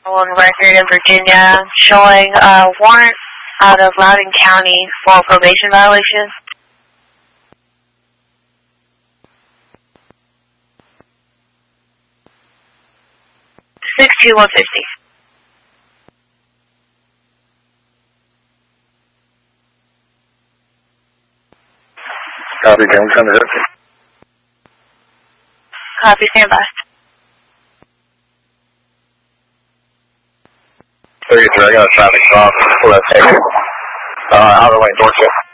on record in Virginia showing a warrant out of Loudoun County for a probation violation. $62150. Copy, James, on the hook. Copy, stand by. 33, I got a traffic stop. Let's take it. Outer Lane, Dorset.